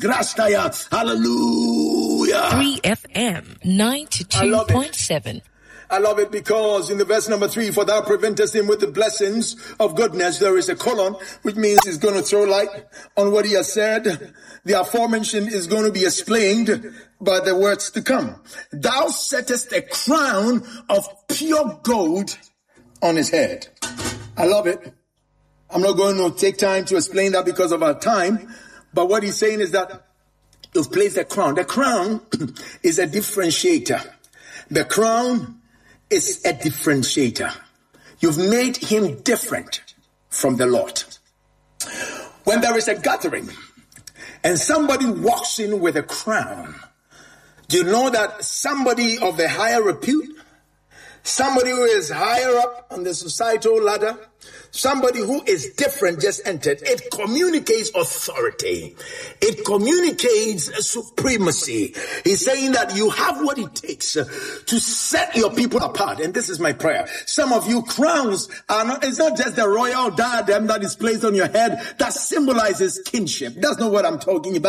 Grastaya. Hallelujah. 3FM 92.7. I love it because in the verse number 3, for thou preventest him with the blessings of goodness, there is a colon, which means he's going to throw light on what he has said. The aforementioned is going to be explained by the words to come. Thou settest a crown of pure gold on his head. I love it. I'm not going to take time to explain that because of our time, but what he's saying is that you've placed a crown. The crown is a differentiator. The crown is a differentiator. You've made him different from the Lord. When there is a gathering and somebody walks in with a crown, do you know that somebody of a higher repute, somebody who is higher up on the societal ladder, somebody who is different just entered? It communicates authority. It communicates supremacy. He's saying that you have what it takes to set your people apart. And this is my prayer. Some of you, crowns are not, it's not just the royal diadem that is placed on your head that symbolizes kingship. That's not what I'm talking about.